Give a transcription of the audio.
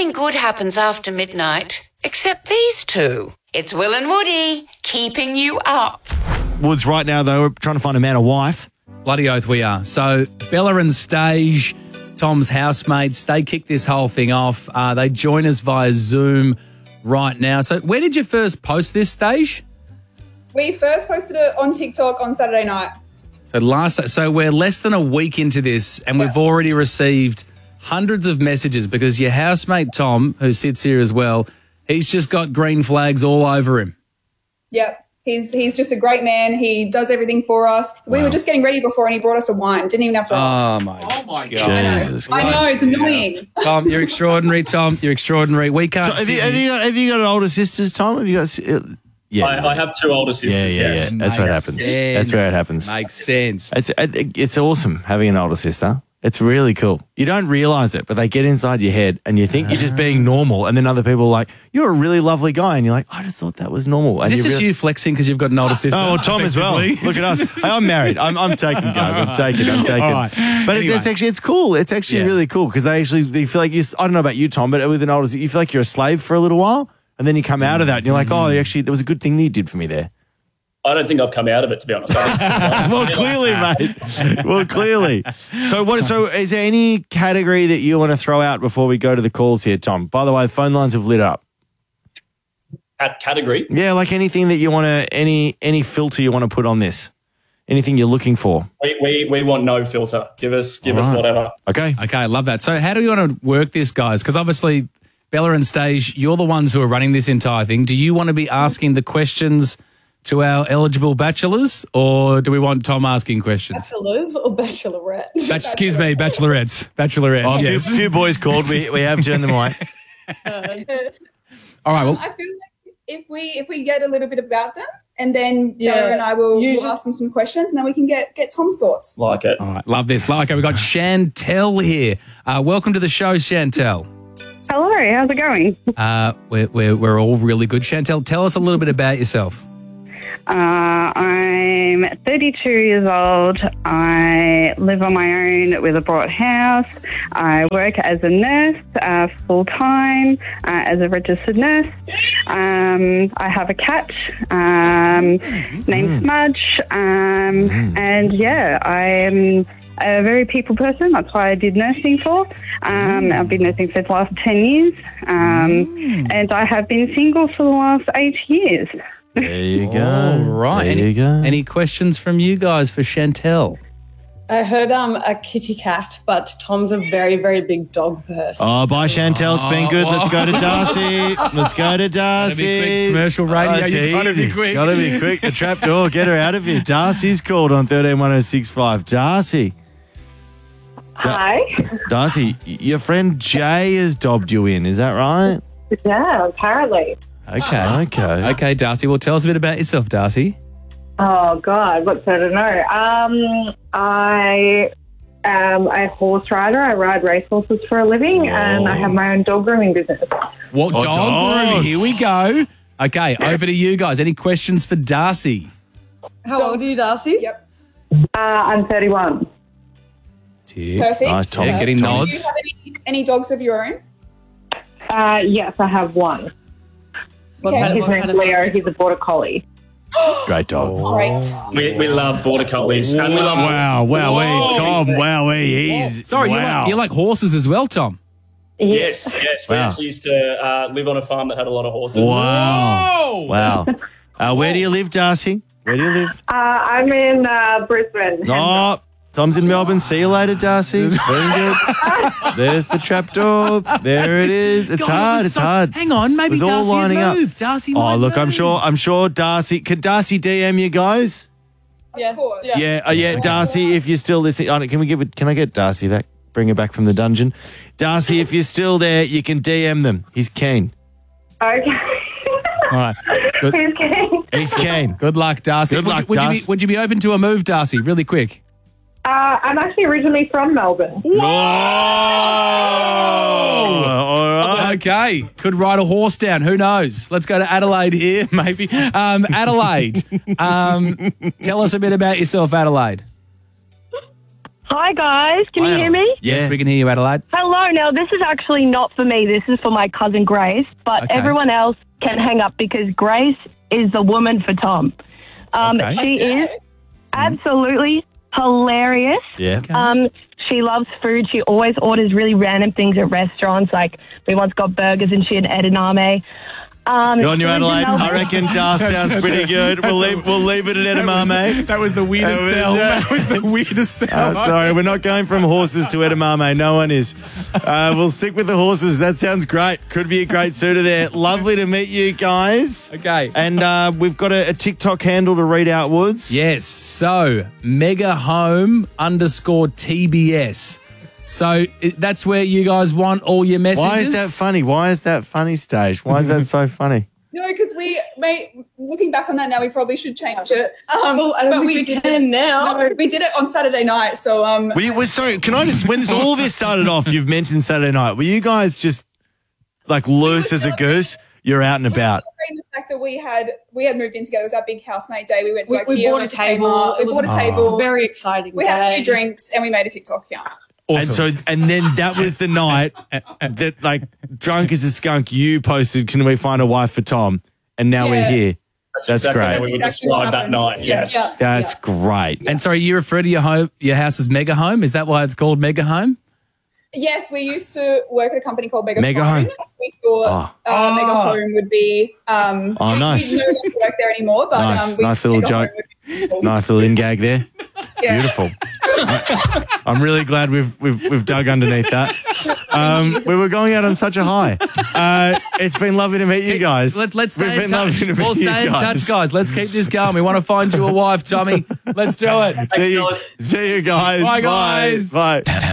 Nothing good happens after midnight, except these two. It's Will and Woody, keeping you up. Woods right now, though, we're trying to find a man or wife. Bloody oath we are. So Bella and Stage, Tom's housemates, they kick this whole thing off. They join us via Zoom right now. So where did you first post this, Stage? We first posted it on TikTok on Saturday night. So we're less than a week into this and we've already received hundreds of messages because your housemate Tom, who sits here as well, he's just got green flags all over him. Yep. He's just a great man. He does everything for us. We were just getting ready before and he brought us a wine. Didn't even have to ask. Oh, my God. I know. It's annoying. Tom, you're extraordinary, Tom. You're extraordinary. We can't Have you got older sisters, Tom? Have you got... Yeah. I have two older sisters, yes. Yeah. That's what happens. That's where it happens. Makes sense. It's awesome having an older sister. It's really cool. You don't realise it, but they get inside your head and you think you're just being normal, and then other people are like, you're a really lovely guy, and you're like, I just thought that was normal. And Is this just you flexing because you've got an older sister? Oh, well, Tom as well. Look at us. Hey, I'm married. I'm taking, guys. I'm taking. All right. But Anyway. it's cool. It's actually really cool because they feel like I don't know about you, Tom, but with an older sister, you feel like you're a slave for a little while, and then you come out of that and you're like, oh, actually, there was a good thing that you did for me there. I don't think I've come out of it, to be honest. Well, clearly, mate. Well, clearly. So is there any category that you want to throw out before we go to the calls here, Tom? By the way, the phone lines have lit up. At category? Yeah, like anything that you want to, any filter you want to put on this. Anything you're looking for. We want no filter. Give us whatever. Okay, I love that. So how do you want to work this, guys? Because obviously, Bella and Stage, you're the ones who are running this entire thing. Do you want to be asking the questions to our eligible bachelors, or do we want Tom asking questions? Bachelors or bachelorettes? Excuse me, bachelorettes. Bachelorettes, Oh, yes. a few boys called. We have turned them away. All right, well, I feel like if we get a little bit about them, and then Bella and I will ask them some questions, and then we can get Tom's thoughts. Like it. all right, love this. Okay, we've got Chantel here. Welcome to the show, Chantel. Hello, how's it going? We're all really good. Chantel, tell us a little bit about yourself. I'm 32 years old. I live on my own with a bought house. I work as a nurse full-time as a registered nurse. I have a cat named Smudge. And, yeah, I am a very people person. That's why I did nursing for. I've been nursing for the last 10 years. And I have been single for the last 8 years. There you go. All right. There you go. Any questions from you guys for Chantel? I heard a kitty cat, but Tom's a very, very big dog person. Oh, bye, Chantel. It's been good. Let's go to Darcy. Let's go to Darcy. Gotta be quick. It's commercial radio. It's You gotta easy. be quick. Gotta be quick. The trap door. Get her out of here. Darcy's called on 131065. Darcy. Hi. Darcy, your friend Jay has dobbed you in. Is that right? Yeah, apparently. Okay. Okay, Darcy. Well, tell us a bit about yourself, Darcy. Oh, God, what's there to know? I am a horse rider. I ride racehorses for a living, and I have my own dog grooming business. What dog dogs. grooming? Here we go. Okay, over to you guys. Any questions for Darcy? How old are you, Darcy? Yep. I'm 31. Perfect. Nice, Tom. Yeah, getting Do you nods. have any dogs of your own? Yes, I have one. What Okay. kind of- His what kind name's of- Leo. He's a border collie. Great dog. Great. We love border collies. And we love Wow, Tom. He's... Sorry, you like horses as well, Tom? Yes. We Wow. actually used to live on a farm that had a lot of horses. Wow. Where do you live, Darcy? Where do you live? I'm in Brisbane. Oh, Tom's in Melbourne. See you later, Darcy. Very good. There's the trapdoor. There it is. It's hard. It's hard. Hang on, maybe It was all Darcy lining up. would move. Darcy Oh, might look, move. I'm sure Darcy. Can Darcy DM you guys? Yeah. Of course. Yeah, Darcy, if you're still listening, can I get Darcy back? Bring her back from the dungeon. Darcy, if you're still there, you can DM them. He's keen. Okay. All right. Good. He's keen. He's keen. Good luck, Darcy. Good luck, would Darcy. you be open to a move, Darcy? Really quick. I'm actually originally from Melbourne. Whoa! All right. Okay. Could ride a horse down. Who knows? Let's go to Adelaide here, maybe. Adelaide. Tell us a bit about yourself, Adelaide. Hi, guys. Can you hear me? Yes, we can hear you, Adelaide. Hello. Now, this is actually not for me. This is for my cousin Grace, but Okay. everyone else can hang up because Grace is the woman for Tom. Okay. She is absolutely hilarious. Yeah. She loves food. She always orders really random things at restaurants. Like, we once got burgers and she had edamame. Go on, you she lives in Adelaide. Melbourne. I reckon Dar sounds pretty good. We'll leave it at edamame. That was the weirdest sell. That was the weirdest sell. Sorry, we're not going from horses to edamame. No one is. We'll stick with the horses. That sounds great. Could be a great suitor there. Lovely to meet you guys. Okay. And we've got a TikTok handle to read out, Woods. Yes. So, megahome_TBS. So, that's where you guys want all your messages. Why is that funny? Why is that funny, Stage? Why is that so funny? No, because looking back on that now, we probably should change it. I don't think we can now. No, we did it on Saturday night, so Sorry, can I just, when all this started off, you've mentioned Saturday night. Were you guys just like loose as a goose? You're out and about. The fact that we had moved in together. It was our big housemate day. We went to We IKEA, bought a went to table. Kmart, It we was bought a table. Very exciting. We had a day. few drinks and we made a TikTok account. Awesome. And then that was the night that, like, drunk as a skunk, you posted, "Can we find a wife for Tom?" And now we're here. That's exactly great. how we would describe that night. Yes. Yeah. That's great. And sorry, you refer to your house as Mega Home? Is that why it's called Mega Home? Yes, we used to work at a company called Mega Home. We thought Mega Home would be. Nice. We no longer work there anymore, but Nice little Mega joke. Home would be cool. Nice little in gag there. Yeah. Beautiful. I'm really glad we've dug underneath that. We were going out on such a high. It's been lovely to meet you guys. Let's stay in We've been lovely touch. to meet We'll you stay in guys. touch, guys. Let's keep this going. We want to find you a wife, Tommy. Let's do it. See you guys. Bye, guys. Bye.